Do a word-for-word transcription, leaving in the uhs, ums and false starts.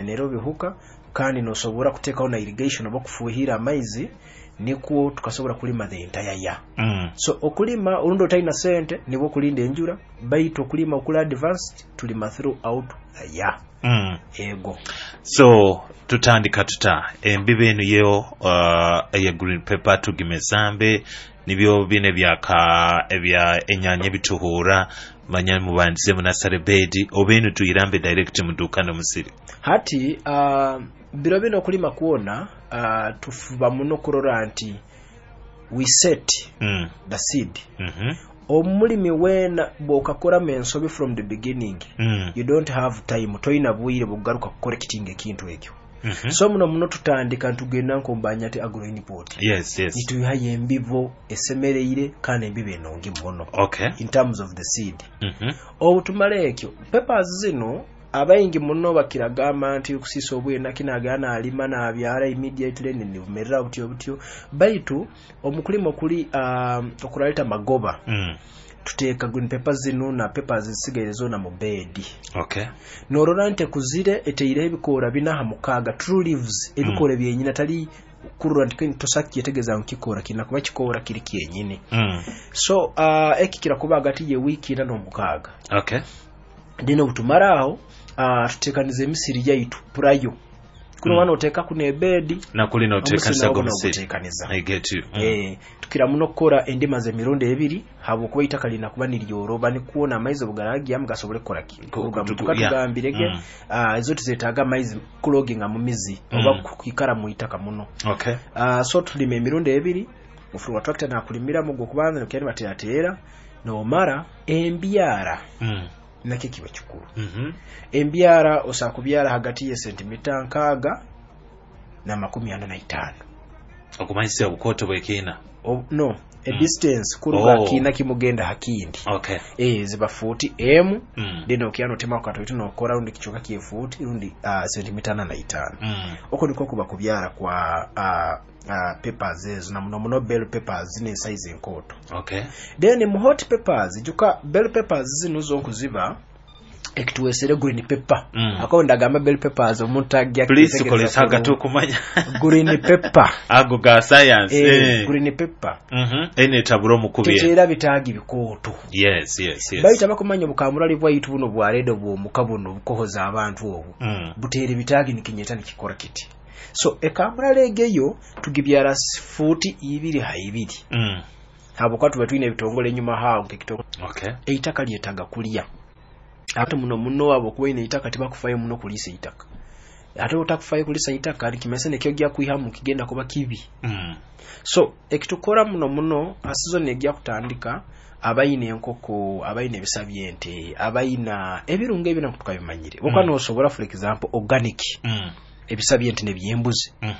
ebinero bihuka kandi nosobora kuteekaho na irrigation oba kufuhira amaizi nikwo tukasobora kulima the entire year. Mm. So okulima olundo otalina sente nibo kulinda enjura baito okulima okula advanced tulima throughout the year. Mm. Ego. So tutandika tuta embibe eno yo uh, ya green pepper tugimesambe nibyo bine byaka ebya enyanya bituhura manya mubandize munasare bedi obenu tuyirambe direct muduka no musiri hati uh, biro bino kulima kuona uh, tufuba muno kurora nti we set mm. the seed. Mhm. Omulimi wena bokakora mensobe from the beginning mm. you don't have time toyina bwire bugaruka correcting ekintu ekyo. Mm-hmm. So muno muno tutandika tugenda nkombanya te agro input. Yes, yes. Nituhaye embivo esemereire kandi embive enongi muno. Okay. In terms of the seed. Mhm. Obutumale ekyo peppers zino abayingi muno bakiragamba nti okusisa obwena kinagana alima na abyara immediately ne bumerera butyo butyo baitu omukulimo kuli um, okuraleta magoba. Mm. Tuteeka green peppers zino na peppers zisigaire zona mu bed. Okay. Norora nte kuzire eteire ebikora binaha mukaga true leaves ebikora mm. byenyina tali kurura nti tosaki yetegeza nkikora kina kuba kikora kiri kyenyine. Mm. So uh, ekikira kuba agati ye wiki na no mukaga. Okay. Dino butumaraho uh, tutekanize emisiri yaitu purayo kuno mm. wano oteka kune bedi na kuli no teka sago musiri. I get you. Mm. Eh tukira muno kora endima ze mironde ebiri habo kuba itakalina kuba niliyoroba ni kuona amaizi bugaragi amugasobole kora kuruga mutukatugambirege mm. uh, zote zetaga amaizi kuloginga mu mizi mm. oba kukikara mu itaka muno. Okay. Uh, so tulime mironde ebiri mufuru tractor na kulimira mu gokubanza no kyari bateatera no mara embiara. Mm. Nake kiba kikuru. Mhm. Mm Embiara osakubyara hagati ye centimeter nkaga na makumi ana na itano. Okumayise obukoto bwekina. Oh, no, a mm. distance kuruga oh. kina kimugenda hakindi. Okay. Eh ziba forty m mm. deno kyano tema kwa toitu no kora undi kichoka kie forty undi uh, centimeter na itano. Mm. Oko niko kuba kubyara kwa uh, uh, peppers ezo na muno muno bell peppers zine size enkoto. Okay. Then mu hot peppers juka bell peppers zino zonku ziba ekituwesere green pepper. Mm. Akonda gamba bell peppers omuntu agya please kolesa to kumanya green pepper ago ga science eh, eh. Green pepper mhm ene taburo mukubiye tetera bitagi bikoto. Yes, yes, yes. Baita bakumanya bukamura libwa yitu buno bwaredo bwo mukabuno bukohoza abantu obu mm. butere bitagi nikinyeta nikikora kiti. So ekamura legeyo tugibyara futi ibiri haibiri. Mm. Habo kwatu batwine bitongole nyuma hao kekito. Okay. Eitaka lyetaga kulia. Ate muno muno abo kuba ine itaka tiba kufaye muno kulisa itaka. Ate utakufaye kulisa itaka ali kimese ne kyogya kuihamu kigenda kuba kibi. Mm. So ekitukora muno muno asizo negya kutandika abayine enkoko abayine bisabyente abayina ebirunga ebina kutukabimanyire. Okwa mm. no sobora for example organic. Mm. Ebisabyente ne byembuzi. Mm.